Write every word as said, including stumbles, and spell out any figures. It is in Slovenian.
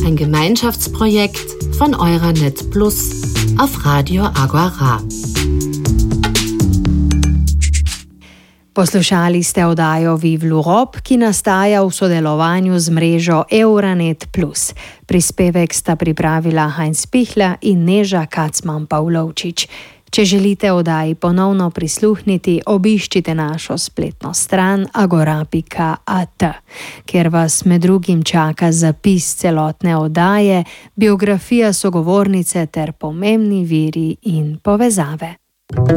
ein Gemeinschaftsprojekt von Euranet Plus auf Radio Agora. Poslušali ste oddajo Viv l'Europe, ki nastaja v sodelovanju z mrežo Euranet Plus. Prispevek sta pripravila Heinz Pihla in Neža Kacman-Pavlovčič. Če želite oddaji ponovno prisluhniti, obiščite našo spletno stran agora pika at, kjer vas med drugim čaka zapis celotne oddaje, biografija sogovornice ter pomembni viri in povezave.